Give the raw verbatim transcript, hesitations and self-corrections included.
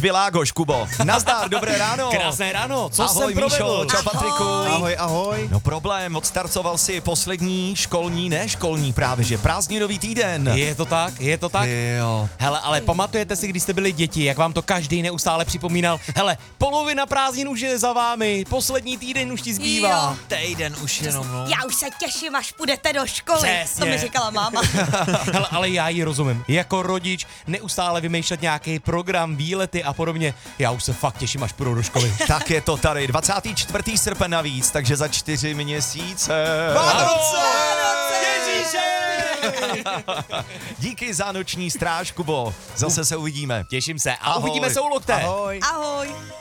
Világoš, Kubo. Nazdar, dobré ráno. Krásné ráno, co ahoj, jsem provedl? Míšo, čau Patriku. Ahoj, ahoj. No problém, odstartoval si poslední školní, ne školní právě, že prázdninový týden. Je to tak, je to tak. Jo. Hele, ale pamatujete si, když jste byli děti, jak vám to každý neustále připomínal? Hele, polovina prázdnin už je za vámi, poslední týden už ti zbývá. Jo. Týden už jenom, no. Já už se těším, až půjdete do školy. Přesně. To mi říkala máma. Hele, ale já ji rozumím. Jako rodič neustále vymýšlet nějaký program, výlety a podobně. Já už se fakt těším, až půjdu do školy. Tak je to tady, dvacátého čtvrtého srpen navíc, takže za čtyři měsíce. Vánoce! Díky za noční stráž, Kubo. Zase se uvidíme. Těším se a Ahoj. uvidíme se u lokte. Ahoj. Ahoj.